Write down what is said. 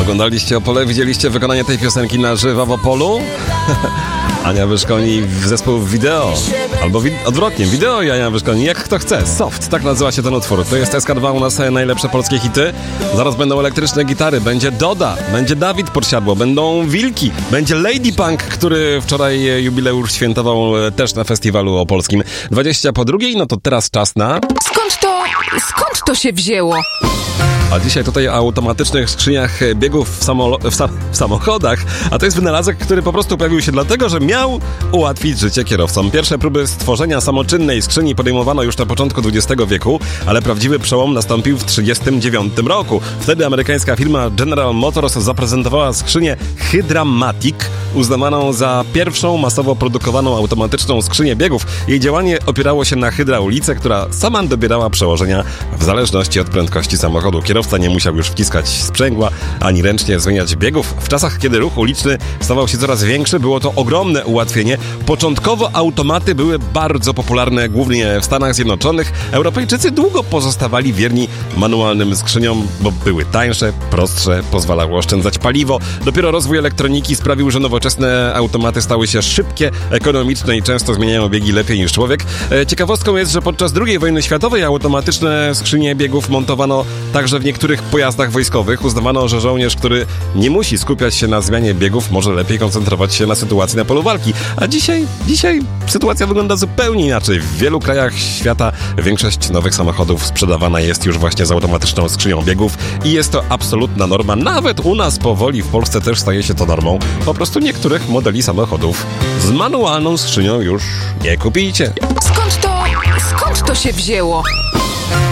Oglądaliście Opole? Widzieliście wykonanie tej piosenki na żywo w Opolu? Ania Wyszkoni w zespół Wideo. Albo odwrotnie, Wideo i Ania Wyszkoni. Jak kto chce. Soft, tak nazywa się ten utwór. To jest SK2 u nas najlepsze polskie hity. Zaraz będą elektryczne gitary, będzie Doda, będzie Dawid Podsiadło, będą Wilki, będzie Lady Punk, który wczoraj jubileusz świętował też na festiwalu opolskim. 20:02, no to teraz czas na... Skąd to się wzięło? A dzisiaj tutaj o automatycznych skrzyniach biegów w samochodach, a to jest wynalazek, który po prostu pojawił się dlatego, że miał ułatwić życie kierowcom. Pierwsze próby stworzenia samoczynnej skrzyni podejmowano już na początku XX wieku, ale prawdziwy przełom nastąpił w 1939 roku. Wtedy amerykańska firma General Motors zaprezentowała skrzynię Hydramatic, uznawaną za pierwszą masowo produkowaną automatyczną skrzynię biegów. Jej działanie opierało się na hydraulice, która sama dobierała przełożenia w zależności od prędkości samochodu. Kierowca nie musiał już wciskać sprzęgła, ani ręcznie zmieniać biegów. W czasach, kiedy ruch uliczny stawał się coraz większy, było to ogromne ułatwienie. Początkowo automaty były bardzo popularne, głównie w Stanach Zjednoczonych. Europejczycy długo pozostawali wierni manualnym skrzyniom, bo były tańsze, prostsze, pozwalały oszczędzać paliwo. Dopiero rozwój elektroniki sprawił, że nowoczesne automaty stały się szybkie, ekonomiczne i często zmieniają biegi lepiej niż człowiek. Ciekawostką jest, że podczas II wojny światowej automatyczne skrzynie biegów montowano także w niektórych pojazdach wojskowych. Uznawano, że żołnierz, który nie musi skupiać się na zmianie biegów, może lepiej koncentrować się na sytuacji na polu walki. A dzisiaj sytuacja wygląda zupełnie inaczej. W wielu krajach świata większość nowych samochodów sprzedawana jest już właśnie z automatyczną skrzynią biegów i jest to absolutna norma. Nawet u nas powoli w Polsce też staje się to normą. Po prostu niektórych modeli samochodów z manualną skrzynią już nie kupicie. Skąd to się wzięło?